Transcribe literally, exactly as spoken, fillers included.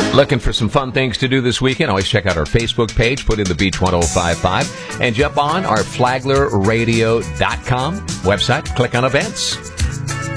Looking for some fun things to do this weekend? Always check out our Facebook page, put in the Beach ten fifty-five, and jump on our Flagler Radio dot com website, click on events.